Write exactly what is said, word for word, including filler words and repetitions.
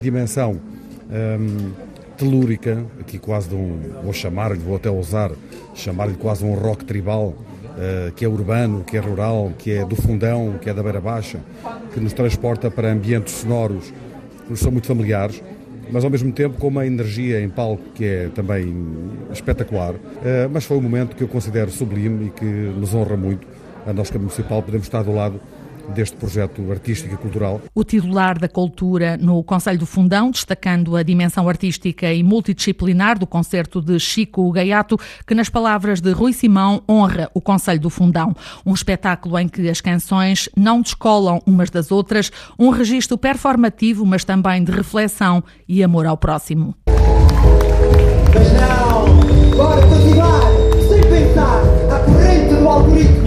Dimensão hum, telúrica, aqui quase de um, vou chamar-lhe, vou até ousar chamar-lhe quase um rock tribal, uh, que é urbano, que é rural, que é do fundão, que é da beira baixa, que nos transporta para ambientes sonoros que nos são muito familiares, mas ao mesmo tempo com uma energia em palco que é também espetacular. Uh, mas foi um momento que eu considero sublime e que nos honra muito. A nós, Câmara Municipal, podemos estar do lado deste projeto artístico e cultural. O titular da Cultura no Concelho do Fundão, destacando a dimensão artística e multidisciplinar do concerto de Chico Gaiato, que, nas palavras de Rui Simão, honra o Concelho do Fundão. Um espetáculo em que as canções não descolam umas das outras, um registro performativo, mas também de reflexão e amor ao próximo. Mas não, bora continuar, sem pensar, a corrente do algoritmo.